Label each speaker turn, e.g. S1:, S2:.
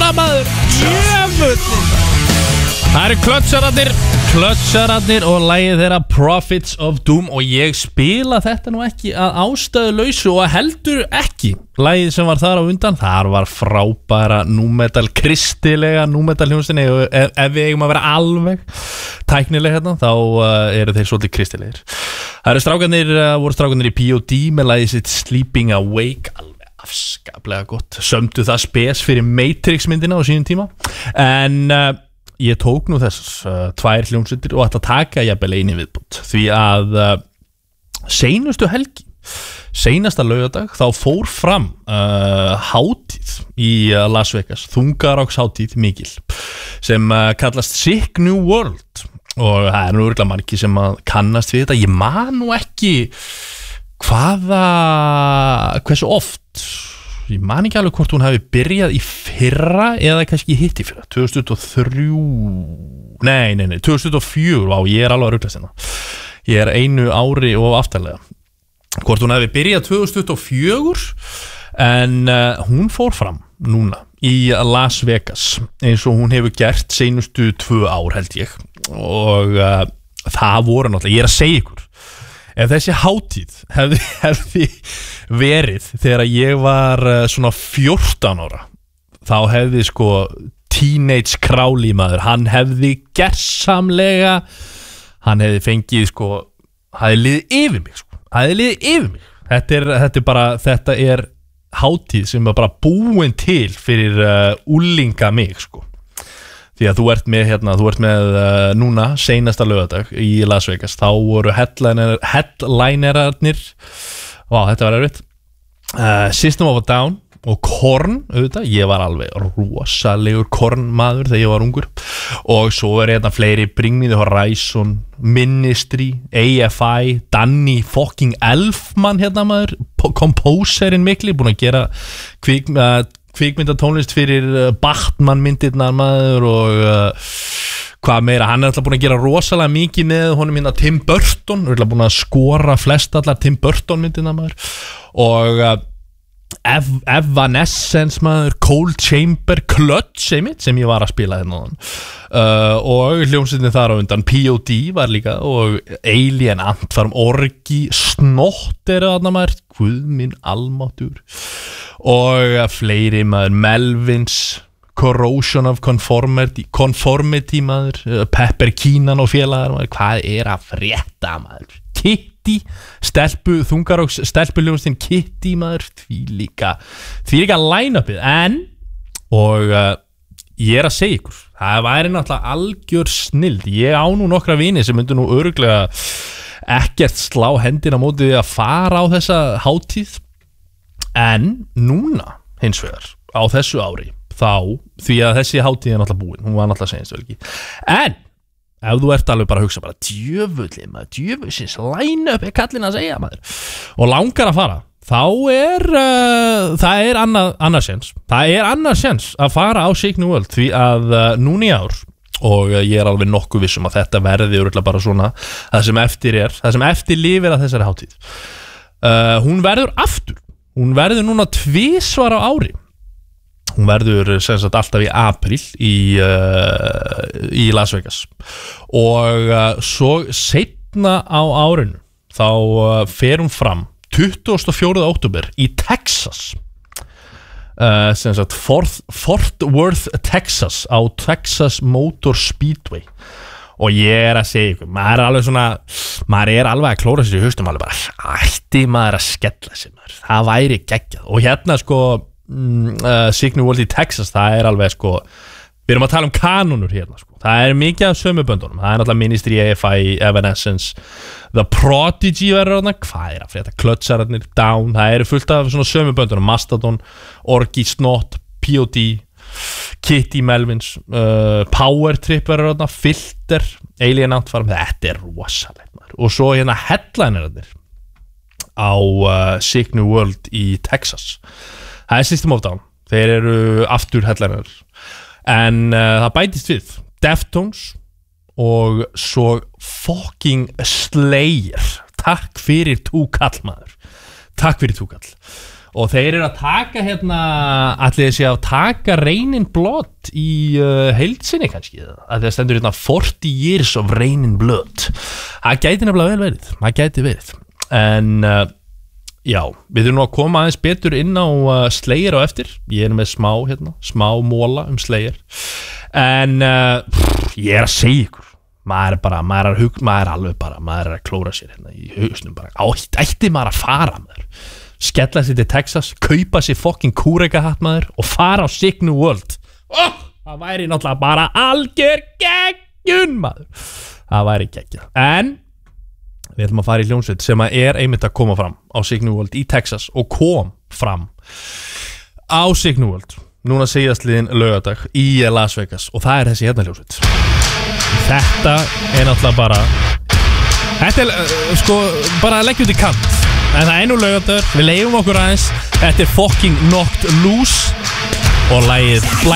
S1: núna maður. Jöfullin. Það eru klötsararnir og lagið þeirra Prophets of Doom og ég spila þetta nú ekki að ástæðulausu og heldur ekki lagið sem var þar á undan. Þar var frábæra númetal, kristilega númetal hljómsveitin. Ef við eigum að vera alveg tæknileg hérna þá eru þeir svolítið kristilegir. Það eru voru strákarnir í P.O.D. með lagið sitt Sleeping Awake, alveg afskaplega gott. Sömdu það spes fyrir Matrix myndina á sínum tíma. En ég tók nú þessar tvær hljómsveitir og ætla að taka jafnvel eini viðbútt því að seinustu helgi, seinasta laugardag, þá fór fram hátíð í Las Vegas, þungarokks hátíð mikil sem kallast Sick New World og það er nú örugglega margir sem kannast við þetta. Ég man nú ekki hversu oft, ég man ekki alveg hvort hún hafi byrjað í fyrra eða kannski hitt í fyrra 2003, nei 2004, ég er alveg að ruglast hérna, ég er einu ári og aftarlega, hvort hún hafi byrjað 2024 en hún fór fram núna í Las Vegas eins og hún hefur gert seinustu 2 ár held ég og það voru náttúrulega, ég er að segja ykkur, ef þessi hátíð hefði verið þegar ég var svona 14 ára þá hefði sko teenage Crowley maður, hann hefði gersamlega, hann hefði fengið sko, hefði liðið yfir mig sko, þetta er hátíð sem er bara búin til fyrir úlinga mig sko. Því að þú ert með núna seinasta laugardag í Las Vegas, þá voru headlinerarnir, þetta var erfitt, System of a Down og Korn, auðvitað, ég var alveg rosalegur Korn maður þegar ég var ungur og svo er fleiri, Bring Me the Horizon, Ministry, AFI, Danny fucking Elfman maður, komposerinn mikli, búin að gera kvikmyndatónlist fyrir Batman myndirnar maður og hvað meira, hann er alltaf búin að gera rosalega mikið með honum Tim Burton, er alltaf búin að skora flest allar Tim Burton myndirnar maður og Evanescence maður, Cold Chamber, Clutch einmitt, sem ég var að spila og hljómsveitin þar á undan P.O.D. var líka og Alien, Antfarm, Orgi, Snott er þarna maður, guð minn almáttur og fleiri maður, Melvins, Corrosion of Conformity maður, Pepper Keenan og félagar maður, hvað er að frétta maður, Kitty, þungarokks stelpuljónstinn Kitty maður, því líka line-upið, og ég er að segja ykkur, það væri náttúrulega algjör snild, ég á nú nokkra vini sem myndu nú örugglega ekkert slá hendina móti því að fara á þessa hátíð, en núna hins vegar á þessu ári þá, því að þessi hátíð er náttúrulega búin, hún var náttúrulega seinast ekki, en ef þú ert alveg bara að hugsa bara djöfullins line-up er kallinn að segja maður og langar að fara, þá það er annar séns að fara á Sick New World því að núna í ár, og ég er alveg nokkuð vissum að þetta verði örugglega bara svona það sem eftir lifir að þessari hátíð, hún verður núna 2 svar á ári. Hún verður sem sagt alltaf í apríl í Las Vegas og svo seinna á árinu þá fer hún fram 24. október í Texas, sem sagt Fort Worth, Texas á Texas Motor Speedway og ég er að segja ykkur, maður er alveg að klóra sér í haustum, alveg bara ætti maður að skella sér maður, það væri geggjað og hérna sko Sick New World í Texas, það er alveg sko, við erum að tala kanónur hérna sko, það er mikið af sömu böndunum, það er náttúrulega Ministry, AFI, Evanescence, The Prodigy verður þarna, hvað er að frétta, klötsararnir, Down, það eru fullt af svona sömu böndunum, Mastodon, Orgi, Snott, P.O.D., Kitty, Melvins, Power Trip verður þarna, Filter, Alien, Antfarm, þetta er rosalegt maður, og svo hérna headlinerarnir á Sick New World í Texas. Það er System of Down, þeir eru aftur headliner en það bætist við Deftones og svo fucking Slayer, takk fyrir túkall maður, takk fyrir túkall og þeir eru að taka hérna allir þessi að taka Raining Blood í heildsinni kannski að það stendur hérna 40 years of Raining Blood það gæti nefnilega vel verið það gæti verið en já, við erum nú að koma aðeins betur inn á Slayer á eftir ég með smá móla Slayer en ég að segja ykkur maður er að klóra sér hérna í hausnum bara ætti maður að fara maður skella sér til Texas, kaupa sér fucking kúrekahatt maður og fara á Sick New World það væri náttúrulega bara algjör geggjun maður það væri geggjun en við ætlum að fara í hljómsveit sem er einmitt að koma fram á Sick New World í Texas og kom fram á Sick New World núna síðastliðin laugardag í Las Vegas og það er þessi hérna hljómsveit þetta er náttúrulega bara þetta er sko bara að leggja út í kant en það er nú laugardagur, við leifum okkur aðeins þetta er fucking Knocked Loose og lagið